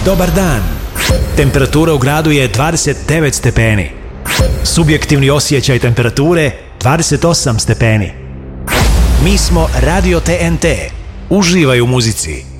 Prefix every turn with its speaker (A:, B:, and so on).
A: Dobar dan. Temperatura u gradu je 29 stepeni. Subjektivni osjećaj temperature 28 stepeni. Mi smo Radio TNT. Uživaj u muzici.